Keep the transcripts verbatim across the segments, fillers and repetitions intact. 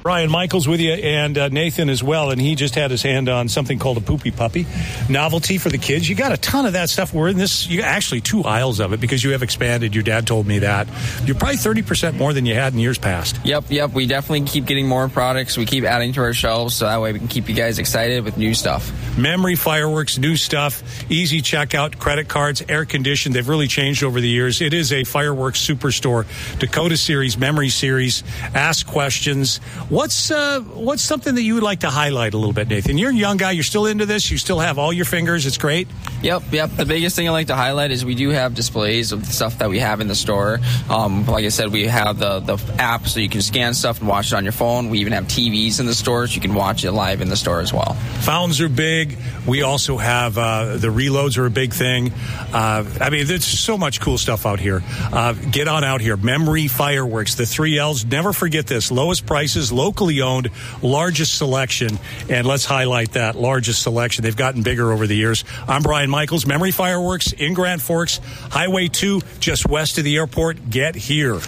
Brian Michaels with you, and uh, Nathan as well, and he just had his hand on something called a Poopy Puppy novelty for the kids. You got a ton of that stuff. We're in this, you actually two aisles of it because you have expanded. Your dad told me that. You're probably thirty percent more than you had in years past. Yep, yep. We definitely keep getting more products. We keep adding to our shelves, so that way we can keep you guys excited with new stuff. Memory Fireworks, new stuff, easy checkout, credit cards, air conditioned. They've really changed over the years. It is a fireworks superstore. Dakota Series, Memory Series, ask questions. What's uh, what's something that you would like to highlight a little bit, Nathan? You're a young guy. You're still into this. You still have all your fingers. It's great. Yep, yep. The biggest thing I like to highlight is we do have displays of the stuff that we have in the store. Um, like I said, we have the, the app so you can scan stuff and watch it on your phone. We even have T Vs in the store so you can watch it live in the store as well. Fountains are big. We also have uh, the reloads are a big thing. Uh, I mean, there's so much cool stuff out here. Uh, get on out here. Memory Fireworks, the three L's. Never forget this. Lowest prices, locally owned, largest selection. And let's highlight that largest selection. They've gotten bigger over the years. I'm Brian Michaels. Memory Fireworks in Grand Forks, Highway two, just west of the airport. Get here.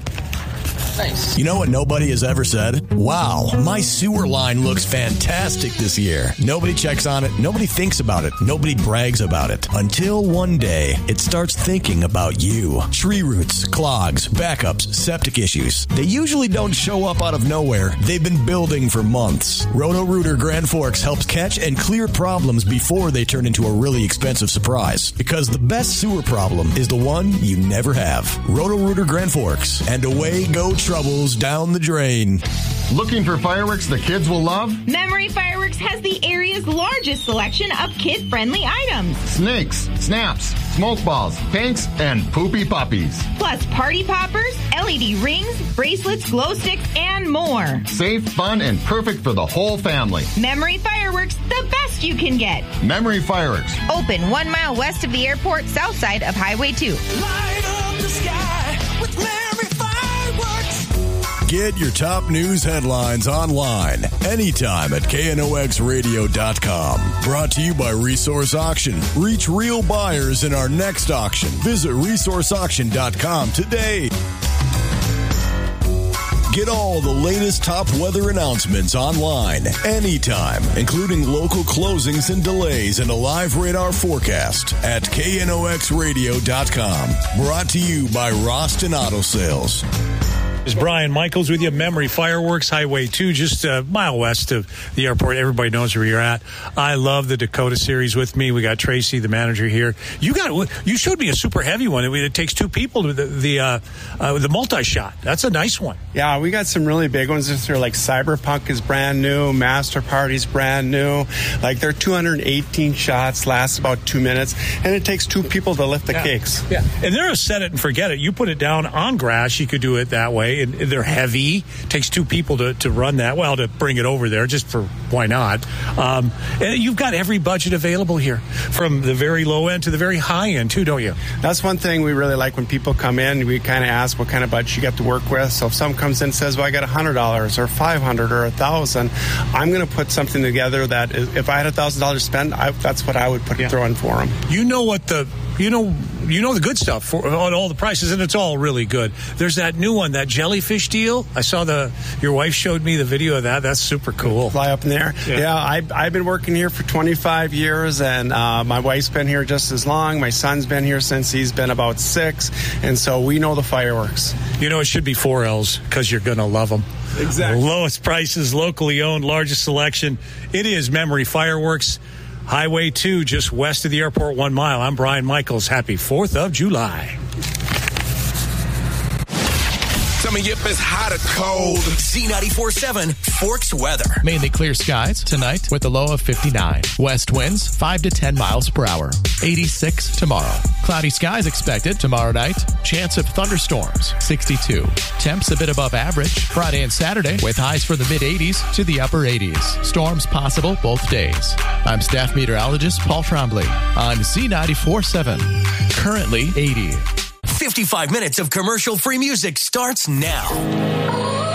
Nice. You know what nobody has ever said? Wow, my sewer line looks fantastic this year. Nobody checks on it. Nobody thinks about it. Nobody brags about it. Until one day, it starts thinking about you. Tree roots, clogs, backups, septic issues. They usually don't show up out of nowhere. They've been building for months. Roto-Rooter Grand Forks helps catch and clear problems before they turn into a really expensive surprise. Because the best sewer problem is the one you never have. Roto-Rooter Grand Forks. And away go troubles down the drain. Looking for fireworks the kids will love? Memory Fireworks has the area's largest selection of kid-friendly items. Snakes, snaps, smoke balls, pinks, and poopy puppies. Plus party poppers, L E D rings, bracelets, glow sticks, and more. Safe, fun, and perfect for the whole family. Memory Fireworks, the best you can get. Memory Fireworks. Open one mile west of the airport, south side of Highway two. Light up the sky with Memory Fireworks. Get your top news headlines online anytime at K N O X radio dot com. Brought to you by Resource Auction. Reach real buyers in our next auction. Visit resource auction dot com today. Get all the latest top weather announcements online anytime, including local closings and delays and a live radar forecast at K N O X radio dot com. Brought to you by Roston Auto Sales. Is Brian Michaels with you. Memory Fireworks, Highway two, just a mile west of the airport. Everybody knows where you're at. I love the Dakota Series with me. We got Tracy, the manager here. You got you showed me a super heavy one. It takes two people to the the, uh, uh, the multi-shot. That's a nice one. Yeah, we got some really big ones this year. Like Cyberpunk is brand new. Master Party's brand new. Like they're two hundred eighteen shots, lasts about two minutes, and it takes two people to lift the yeah. cakes. Yeah, and they're a set it and forget it. You put it down on grass. You could do it that way. And they're heavy. Takes two people to, to run that. Well, to bring it over there, just for why not? Um, and you've got every budget available here, from the very low end to the very high end, too, don't you? That's one thing we really like when people come in. We kind of ask what kind of budget you got to work with. So if someone comes in and says, well, I got one hundred dollars or five hundred dollars or one thousand dollars, I'm going to put something together that is, if I had one thousand dollars to spend, I, that's what I would put yeah. throw in for them. You know what the... You know, you know the good stuff for on all the prices, and it's all really good. There's that new one, that jellyfish deal. I saw the your wife showed me the video of that. That's super cool. Fly up in the air. Yeah, yeah I, I've been working here for twenty-five years, and uh, my wife's been here just as long. My son's been here since he's been about six, and so we know the fireworks. You know, it should be four L's because you're going to love them. Exactly. The lowest prices, locally owned, largest selection. It is Memory Fireworks. Highway two, just west of the airport, one mile. I'm Brian Michaels. Happy fourth of July. Tell me if it's hot or cold. Z ninety-four point seven Forks weather. Mainly clear skies tonight with a low of fifty-nine. West winds five to ten miles per hour. eighty-six tomorrow. Cloudy skies expected tomorrow night. Chance of thunderstorms, sixty-two. Temps a bit above average Friday and Saturday with highs for the mid eighties to the upper eighties. Storms possible both days. I'm staff meteorologist Paul Trombley on Z ninety-four point seven. Currently eighty. fifty-five minutes of commercial-free music starts now.